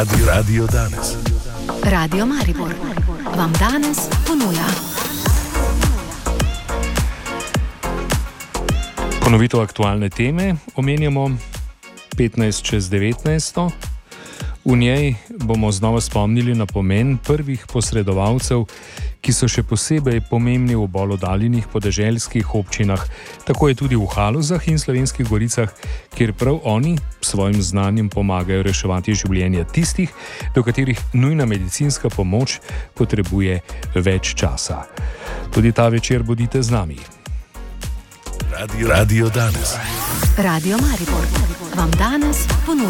Radio danes. Radio Maribor vam danes ponuja ponovitev aktualne teme. Omenjamo 15 čez 19. V njej bomo znova spomnili na pomen prvih posredovalcev, ki so še posebej pomembni v bolj oddaljenih podeželskih občinah. Tako je tudi v Halozah in Slovenskih Goricah, kjer prav oni s svojim znanjem pomagajo reševati življenja tistih, do katerih nujna medicinska pomoč potrebuje več časa. Tudi ta večer bodite z nami. Radio danes. Radio Maribor vam danes ponuja